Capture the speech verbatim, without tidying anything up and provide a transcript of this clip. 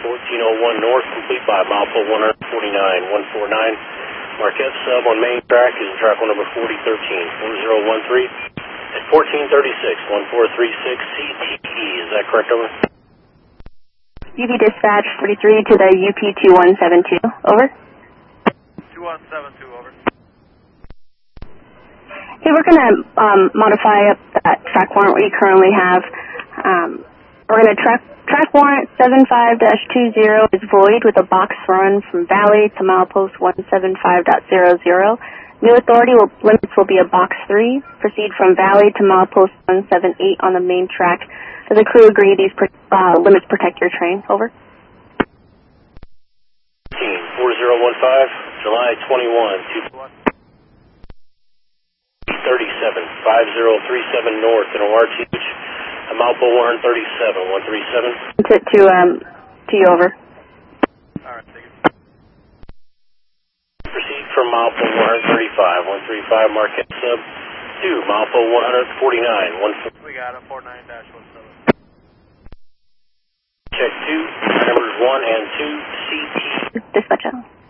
fourteen oh one north, complete by Malpo one forty-nine, one forty-nine. Marquette sub on main track is track one number forty thirteen, four oh one three. At fourteen thirty-six, one four three six C T E, is that correct, over? U P dispatch forty-three to the U P two one seven two, over. two one seven two, over. Hey, we're going to um, modify up that track warrant we currently have. Um, we're going to track, track warrant seven five dash two zero is void with a box run from Valley to milepost one seventy-five dot zero zero. New authority will, limits will be a box three. Proceed from Valley to milepost one seventy-eight on the main track. Does the crew agree these per, uh, limits protect your train? Over. four oh one five, July twenty-one, two thirty-seven, five oh three seven north in O R T H, Amalpo one thirty-seven, one thirty-seven. To, to, um, to you, over. Alright, take it. Proceed from Malpo one thirty-five, one thirty-five, Marquette sub two, Malpo one forty-nine, one forty. We got a four nine dash one seven. Check two, numbers one and two, C T. Dispatch out.